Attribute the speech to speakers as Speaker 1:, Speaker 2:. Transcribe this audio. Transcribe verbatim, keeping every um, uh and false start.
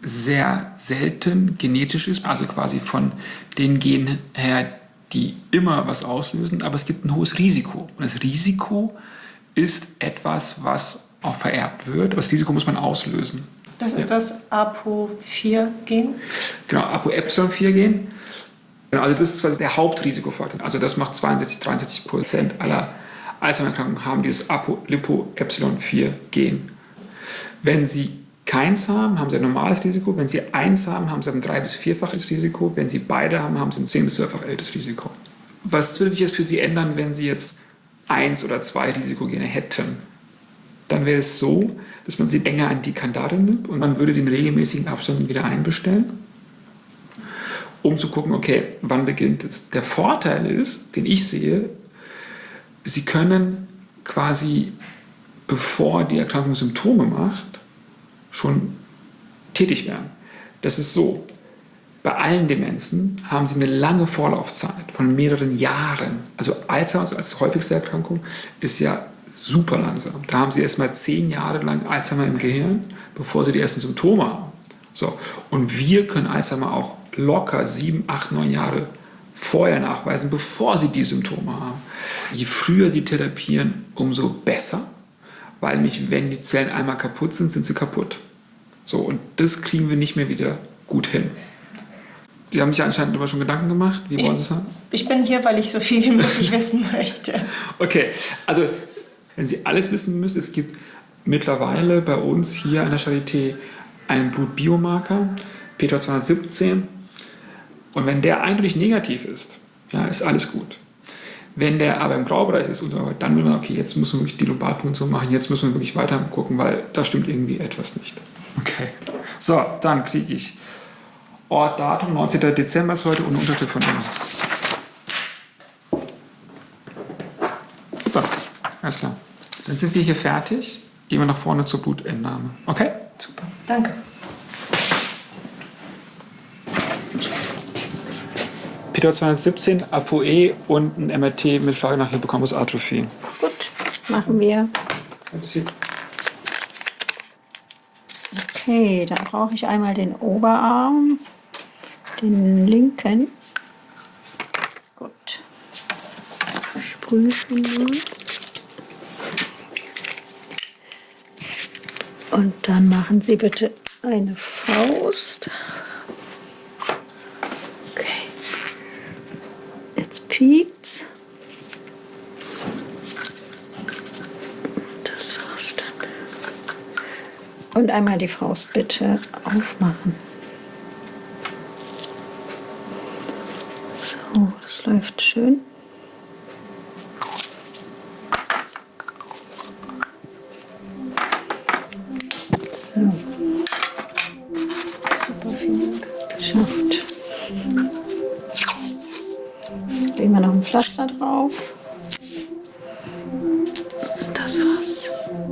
Speaker 1: sehr selten genetisch ist, also quasi von den Genen her, die immer was auslösen, aber es gibt ein hohes Risiko. Und das Risiko ist etwas, was auch vererbt wird, aber das Risiko muss man auslösen.
Speaker 2: Das ist ja. das A P O vier Gen?
Speaker 1: Genau, A P O Epsilon vier Gen. Also das ist quasi der Hauptrisikofaktor. Also das macht zweiundsechzig, dreiundsechzig Prozent aller Alzheimer-Erkrankungen haben dieses A P O Lipo Epsilon vier Gen. Wenn Sie keins haben, haben Sie ein normales Risiko. Wenn Sie eins haben, haben Sie ein drei- bis vierfaches Risiko. Wenn Sie beide haben, haben Sie ein zehn- bis zwölffach erhöhtes Risiko. Was würde sich jetzt für Sie ändern, wenn Sie jetzt eins oder zwei Risikogene hätten? Dann wäre es so, dass man sie länger an die Kandare nimmt und man würde sie in regelmäßigen Abständen wieder einbestellen, um zu gucken, okay, wann beginnt es. Der Vorteil ist, den ich sehe, Sie können quasi, bevor die Erkrankung Symptome macht, schon tätig werden. Das ist so, bei allen Demenzen haben sie eine lange Vorlaufzeit von mehreren Jahren. Also Alzheimer als häufigste Erkrankung ist ja super langsam. Da haben sie erst mal zehn Jahre lang Alzheimer im Gehirn, bevor sie die ersten Symptome haben. So. Und wir können Alzheimer auch locker sieben, acht, neun Jahre vorher nachweisen, bevor sie die Symptome haben. Je früher sie therapieren, umso besser, weil nämlich, wenn die Zellen einmal kaputt sind, sind sie kaputt. So, und das kriegen wir nicht mehr wieder gut hin. Sie haben sich anscheinend immer schon Gedanken gemacht. Wie wollen Sie es haben?
Speaker 2: Ich bin hier, weil ich so viel wie möglich wissen möchte.
Speaker 1: Okay, also wenn Sie alles wissen müssen, es gibt mittlerweile bei uns hier an der Charité einen Blutbiomarker, P T zweihundertsiebzehn. Und wenn der eindeutig negativ ist, ja, ist alles gut. Wenn der aber im Graubereich ist, dann würde man, okay, jetzt müssen wir wirklich die Lumbalpunktion machen, jetzt müssen wir wirklich weiter gucken, weil da stimmt irgendwie etwas nicht. Okay, so, dann kriege ich Ort, Datum, neunzehnter Dezember ist heute und eine Unterschrift von Ihnen. Super, alles klar. Dann sind wir hier fertig. Gehen wir nach vorne zur Blutentnahme. Okay?
Speaker 2: Super, danke.
Speaker 1: P T zweihundertsiebzehn, A P O E und ein M R T mit Frage nach Hippocampus-Atrophie.
Speaker 3: Gut, machen wir. Okay, dann brauche ich einmal den Oberarm, den linken. Gut. Sprühen wir. Und dann machen Sie bitte eine Faust. Okay. Jetzt piekt's. Das war's dann. Und einmal die Faust bitte aufmachen. So, das läuft schön. So. Super, vielen Dank. Geschafft. Legen wir noch ein Pflaster drauf. Das war's.